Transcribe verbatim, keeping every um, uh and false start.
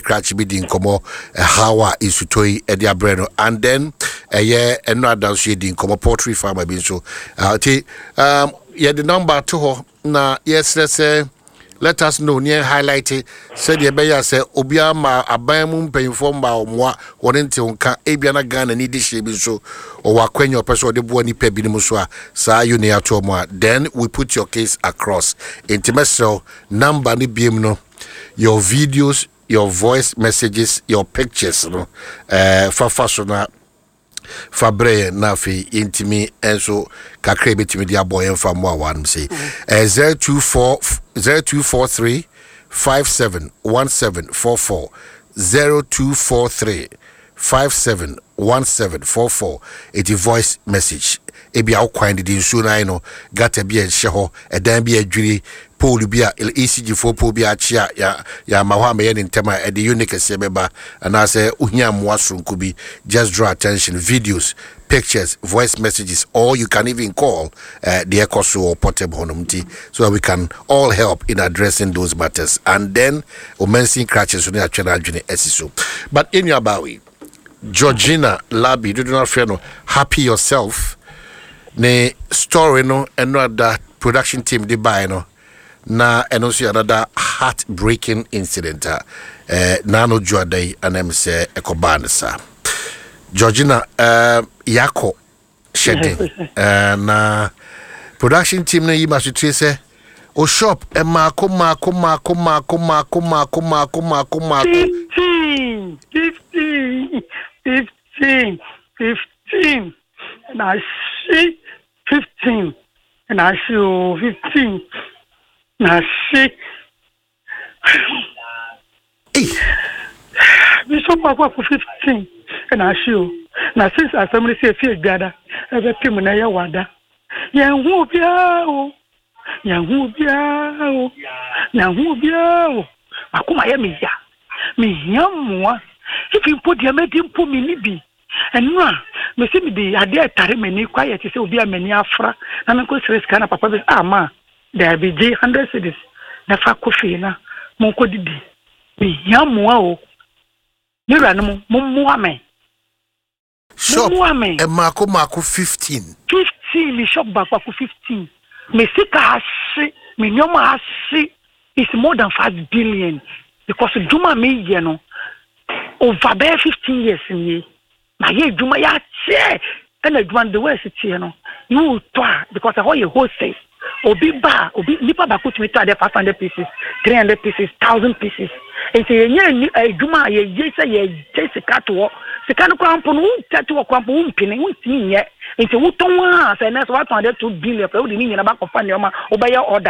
Scratch be din komo hawa isutoi edi abreno and then a year another shading komo poultry farmer bin so uh um yeah the number to her na yes let's say let us know near highlight it said ye beya say obia ma aban mu mpanyfo ba omwa woni nte nka ebia na Ghana ni di shebi so o wakwenyo person de bo ni pa bi ni so a sa you ne ato mo then we put your case across intimacy number ni biem no your videos your voice messages your pictures no eh fa fa so na Fabre na fi intimi enso kakre betimi dia boy emfa mo awan say zero two four zero two four three five seven one seven four four zero two four three five seven one seven four four it voice message ebi akwan di nsu na no gata bi en hye e dan bi adwiri pole bi a E C G four pole bi a chia ya ya ma ho ameye ntema e de unique se beba ana say uhia moa sonko bi just draw attention videos pictures voice messages or you can even call uh, the Ecoso or portable honumti so that we can all help in addressing those matters and then omensin crashes so na twena adwene esiso but in your bawi Georgina Labi do not fear no happy yourself ne story no another production team de buy no na eno so another heartbreaking incident eh na no juadai anem se ekobansa Georgina uh yako shedding uh, na production team na yi masutwe se o shop e ma ko ma ko ma ko ma ko ma ko ma ko ma ko ma ko ma fifteen fifteen fifteen fifteen and I see fifteen and I see fifteen and I see hey we so pa for fifteen and I see na since assembly say fear gada ebe pim na ya wada ya hu bia o ya hu bia o ya hu bia o akoma ya me ya me hiamwa if you put your medin po mi ni bi enu a me se me di ade atare mani quiet say obi amani afra na me ko stress kana papa be ah ma there be one hundred cedis na fa kofi na mon ko didi me hiamwa o ni ranu mo mo ame shop e mako mako fifteen fifteen me shop back for fifteen me sika hase me nyoma hase is more than five billion because juma me ye no over there fifteen years ni na ye juma ya che and juma the way sit here no you twa because I hold your wholesale obi ba obi nipa ba ko tumi to five hundred pieces three hundred pieces one thousand pieces and say ye juma ye ye say ye sika to sika no kwampo no tete wo kwampo wo mpini wo timi nye nti wo ton a say na so two billion pe wo di ni nyina ba ko fa ne o ma wo ba ya order